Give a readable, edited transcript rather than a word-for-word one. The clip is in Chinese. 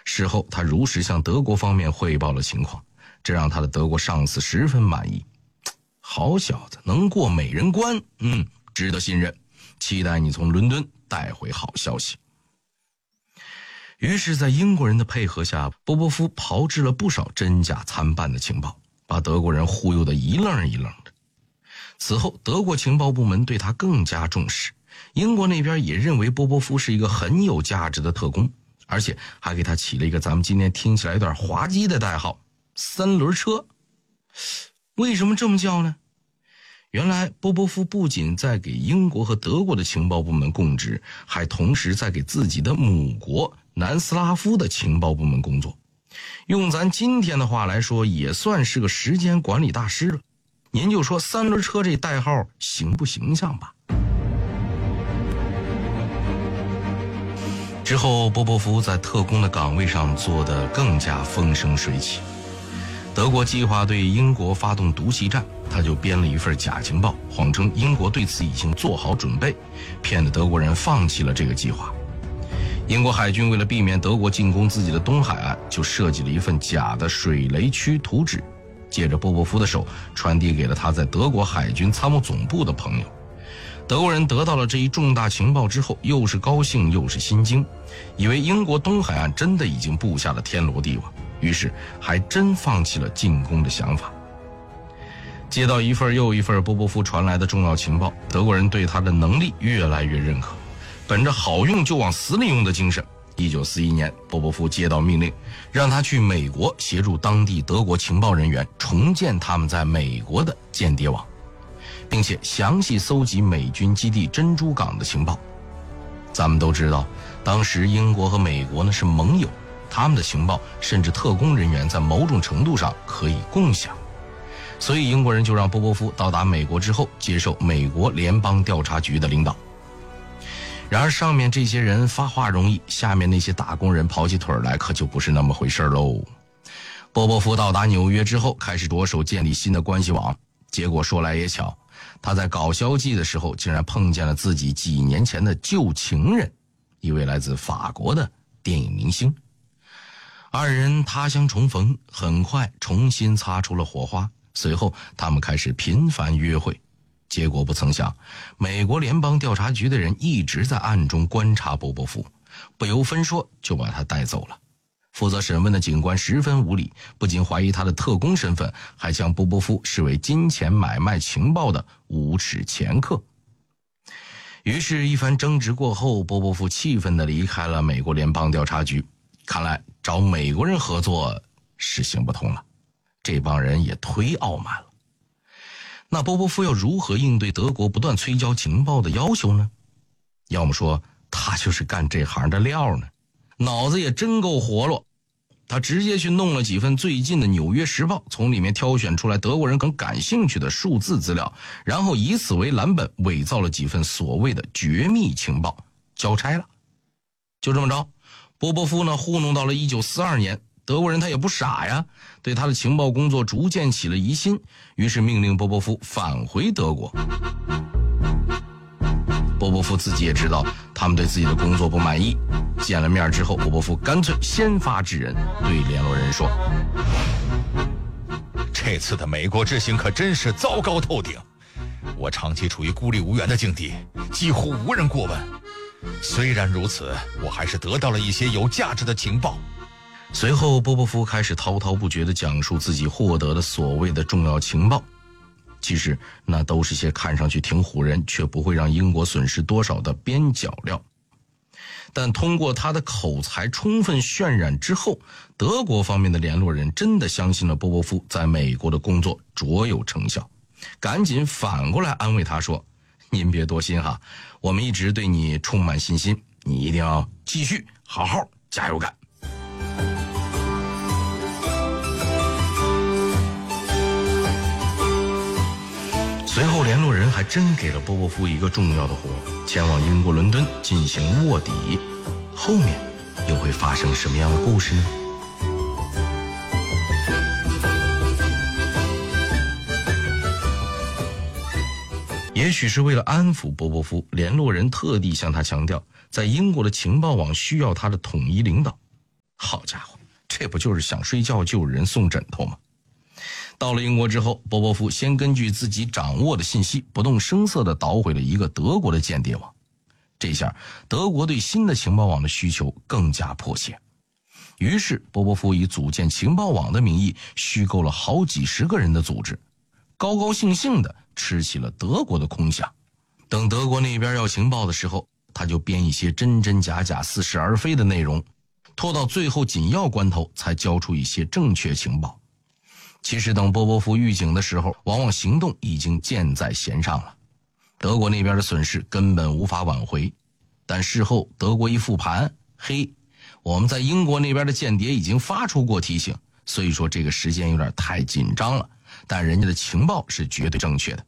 事后他如实向德国方面汇报了情况，这让他的德国上司十分满意。好小子，能过美人关，值得信任，期待你从伦敦带回好消息。于是在英国人的配合下，波波夫炮制了不少真假参半的情报，把德国人忽悠得一愣一愣的。此后德国情报部门对他更加重视，英国那边也认为波波夫是一个很有价值的特工，而且还给他起了一个咱们今天听起来有点滑稽的代号——三轮车。为什么这么叫呢？原来波波夫不仅在给英国和德国的情报部门供职，还同时在给自己的母国南斯拉夫的情报部门工作。用咱今天的话来说，也算是个时间管理大师了。您就说三轮车这代号形不形象吧？之后波波夫在特工的岗位上做得更加风生水起。德国计划对英国发动毒气战，他就编了一份假情报，谎称英国对此已经做好准备，骗得德国人放弃了这个计划。英国海军为了避免德国进攻自己的东海岸，就设计了一份假的水雷区图纸，借着波波夫的手传递给了他在德国海军参谋总部的朋友。德国人得到了这一重大情报之后，又是高兴又是心惊，以为英国东海岸真的已经布下了天罗地网，于是还真放弃了进攻的想法。接到一份又一份波波夫传来的重要情报，德国人对他的能力越来越认可。本着好用就往死里用的精神，1941年波波夫接到命令，让他去美国协助当地德国情报人员重建他们在美国的间谍网，并且详细搜集美军基地珍珠港的情报。咱们都知道，当时英国和美国呢是盟友，他们的情报甚至特工人员在某种程度上可以共享。所以英国人就让波波夫到达美国之后，接受美国联邦调查局的领导。然而上面这些人发话容易，下面那些打工人跑起腿来可就不是那么回事喽。波波夫到达纽约之后，开始着手建立新的关系网，结果说来也巧，他在搞消息的时候竟然碰见了自己几年前的旧情人，一位来自法国的电影明星。二人他乡重逢，很快重新擦出了火花，随后他们开始频繁约会。结果不曾想，美国联邦调查局的人一直在暗中观察波波夫，不由分说就把他带走了。负责审问的警官十分无理，不仅怀疑他的特工身份，还将波波夫视为金钱买卖情报的无耻掮客。于是一番争执过后，波波夫气愤地离开了美国联邦调查局。看来找美国人合作是行不通了，这帮人也忒傲慢了。那波波夫要如何应对德国不断催交情报的要求呢？要么说他就是干这行的料呢，脑子也真够活络。他直接去弄了几份最近的《纽约时报》，从里面挑选出来德国人很感兴趣的数字资料，然后以此为蓝本伪造了几份所谓的绝密情报，交差了。就这么着，波波夫呢糊弄到了1942年，德国人他也不傻呀，对他的情报工作逐渐起了疑心，于是命令波波夫返回德国。波波夫自己也知道他们对自己的工作不满意，见了面之后，波波夫干脆先发制人，对联络人说： 这次的美国之行可真是糟糕透顶，我长期处于孤立无援的境地，几乎无人过问。虽然如此，我还是得到了一些有价值的情报。 随后波波夫开始滔滔不绝地讲述自己获得的所谓的重要情报，其实那都是些看上去挺唬人，却不会让英国损失多少的边角料。但通过他的口才充分渲染之后，德国方面的联络人真的相信了波波夫在美国的工作卓有成效，赶紧反过来安慰他说：您别多心哈，我们一直对你充满信心，你一定要继续好好加油干。随后联络人还真给了波波夫一个重要的活，前往英国伦敦进行卧底。后面又会发生什么样的故事呢？也许是为了安抚波波夫，联络人特地向他强调，在英国的情报网需要他的统一领导。 好家伙，这不就是想睡觉就有人送枕头吗？到了英国之后，波波夫先根据自己掌握的信息，不动声色地捣毁了一个德国的间谍网。这下德国对新的情报网的需求更加迫切，于是波波夫以组建情报网的名义虚构了好几十个人的组织，高高兴兴地吃起了德国的空饷。等德国那边要情报的时候，他就编一些真真假假、似是而非的内容，拖到最后紧要关头才交出一些正确情报。其实等波波夫预警的时候，往往行动已经箭在弦上了，德国那边的损失根本无法挽回。但事后德国一复盘，嘿，我们在英国那边的间谍已经发出过提醒，所以说这个时间有点太紧张了，但人家的情报是绝对正确的。